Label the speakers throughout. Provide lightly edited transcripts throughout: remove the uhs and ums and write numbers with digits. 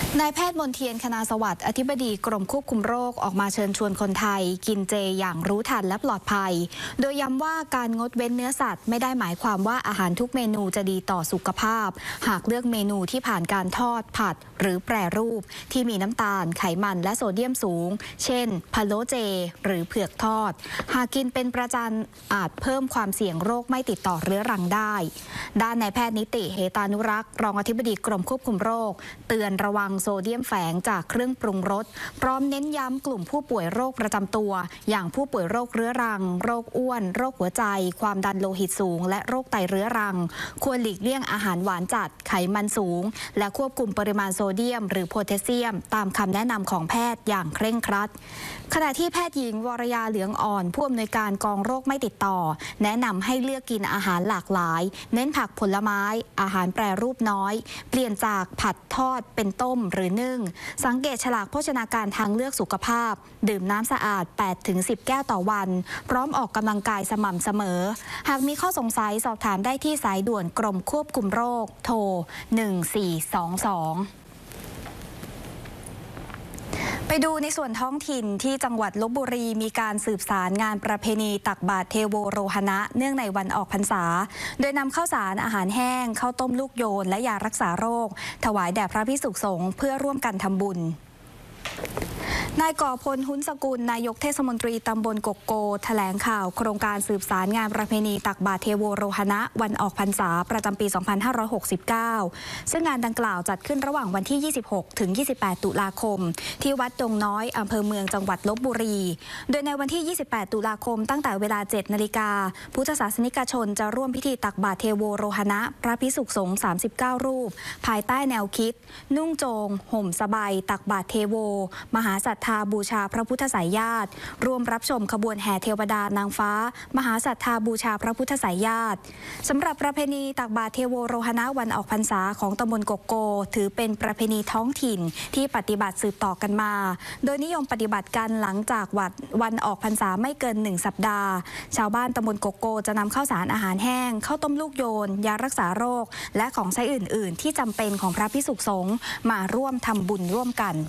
Speaker 1: นายแพทย์มนเทียน คณาสวัสดิ์อธิบดีกรมควบคุมโรคออกมาเชิญชวนคนไทยกินเจอย่างรู้ทันและปลอดภัยโดยย้ำว่าการงดเว้นเนื้อสัตว์ไม่ได้หมายความว่าอาหารทุกเมนูจะดีต่อสุขภาพหากเลือกเมนูที่ผ่านการทอดผัดหรือแปรรูปที่มีน้ำตาลไขมันและโซเดียมสูงเช่นพะโล้เจหรือเผือกทอดหากกินเป็นประจำอาจเพิ่มความเสี่ยงโรคไม่ติดต่อเรื้อรังได้ด้านนายแพทย์นิติเหตานุรักษ์รองอธิบดีกรมควบคุมโรคเตือนระวังโซเดียมแฝงจากเครื่องปรุงรสพร้อมเน้นย้ำกลุ่มผู้ป่วยโรคประจำตัวอย่างผู้ป่วยโรคเรื้อรังโรคอ้วนโรคหัวใจความดันโลหิตสูงและโรคไตเรื้อรังควรหลีกเลี่ยงอาหารหวานจัดไขมันสูงและควบคุมปริมาณโซเดียมหรือโพแทสเซียมตามคำแนะนำของแพทย์อย่างเคร่งครัดขณะที่แพทย์หญิงวรยาเหลืองอ่อนผู้อำนวยการกองโรคไม่ติดต่อแนะนำให้เลือกกินอาหารหลากหลายเน้นผักผลไม้อาหารแปรรูปน้อยเปลี่ยนจากผัดทอดเป็นต้มหรือนึ่งสังเกตฉลากโภชนาการทางเลือกสุขภาพดื่มน้ำสะอาด 8-10 แก้วต่อวันพร้อมออกกำลังกายสม่ำเสมอหากมีข้อสงสัยสอบถามได้ที่สายด่วนกรมควบคุมโรคโทร 1422ไปดูในส่วนท้องถิ่นที่จังหวัดลพบุรีมีการสืบสารงานประเพณีตักบาตรเทโวโรหณะเนื่องในวันออกพรรษาโดยนำข้าวสารอาหารแห้งข้าวต้มลูกโยนและยารักษาโรคถวายแด่พระภิกษุสงฆ์เพื่อร่วมกันทำบุญนายก่อพล หุ้นสกุลนายกเทศมนตรีตำบลกกโกแถลงข่าวโครงการสืบสารงานประเพณีตักบาตรเทโวโรหณะวันออกพรรษาประจำปี 2569 ซึ่งงานดังกล่าวจัดขึ้นระหว่างวันที่ 26 ถึง 28 ตุลาคมที่วัดดงน้อยอำเภอเมืองจังหวัดลพบุรีโดยในวันที่ 28 ตุลาคมตั้งแต่เวลา 7 นาฬิกาพุทธศาสนิกชนจะร่วมพิธีตักบาตรเทโวโรหณะพระภิกษุสงฆ์ 39 รูปภายใต้แนวคิดนุ่งโจงห่มสบายตักบาตรเทโวมหาศรัทธาบูชาพระพุทธไสยญาติร่วมรับชมขบวนแห่เทวดานางฟ้ามหาศรัทธาบูชาพระพุทธไสยญาติสำหรับประเพณีตักบาตรเทโวโรหณะวันออกพรรษาของตำบลกกโกถือเป็นประเพณีท้องถิ่นที่ปฏิบัติสืบต่อกันมาโดยนิยมปฏิบัติกันหลังจากวันออกพรรษาไม่เกิน1 สัปดาห์ชาวบ้านตำบลกกโกจะนำข้าวสารอาหารแห้งข้าวต้มลูกโยนยารักษาโรคและของใช้อื่นๆที่จำเป็นของพระภิกษุสงฆ์มาร่วมทำบุญร่วมกัน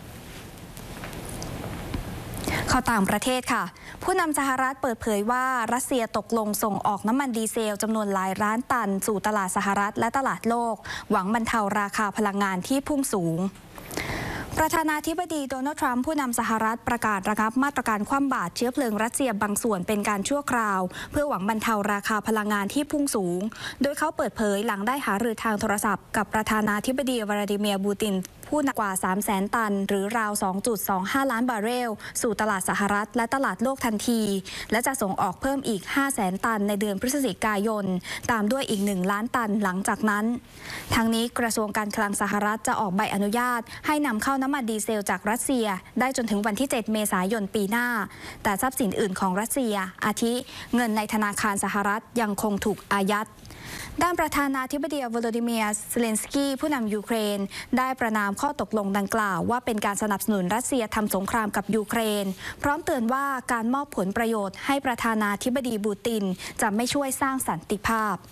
Speaker 1: ข่าวต่างประเทศค่ะผู้นำสหรัฐเปิดเผยว่ารัสเซียตกลงส่งออกน้ำมันดีเซลจำนวนหลายล้านตันสู่ตลาดสหรัฐและตลาดโลกหวังบรรเทาราคาพลังงานที่พุ่งสูงประธานาธิบดีโดนัลด์ทรัมป์ผู้นำสหรัฐประกาศระงับมาตรการคว่ำบาตรเชื้อเพลิงรัสเซียบางส่วนเป็นการชั่วคราวเพื่อหวังบรรเทาราคาพลังงานที่พุ่งสูงโดยเขาเปิดเผยหลังได้หารือทางโทรศัพท์กับประธานาธิบดีวลาดิเมียร์ปูตินผู้นำกว่า 300,000 ตันหรือราว 2.25 ล้านบาร์เรลสู่ตลาดสหรัฐและตลาดโลกทันทีและจะส่งออกเพิ่มอีก 500,000 ตันในเดือนพฤศจิกายนตามด้วยอีก 1 ล้านตันหลังจากนั้นทั้งนี้กระทรวงการคลังสหรัฐจะออกใบอนุญาตให้นำเข้าน้ำมันดีเซลจากรัสเซียได้จนถึงวันที่ 7 เมษายนปีหน้าแต่ทรัพย์สินอื่นของรัสเซียอาทิเงินในธนาคารสหรัฐยังคงถูกอายัดด้านประธานาธิบดีวโลดิเมียร์ เซเลนสกี้ผู้นำยูเครนได้ประณามข้อตกลงดังกล่าวว่าเป็นการสนับสนุนรัสเซียทำสงครามกับยูเครนพร้อมเตือนว่าการมอบผลประโยชน์ให้ประธานาธิบดีปูตินจะไม่ช่วยสร้างสันติภาพ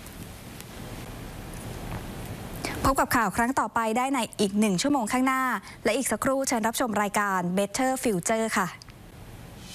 Speaker 1: พบกับข่าวครั้งต่อไปได้ในอีก1 ชั่วโมงข้างหน้าและอีกสักครู่เชิญรับชมรายการ Better Future ค่ะ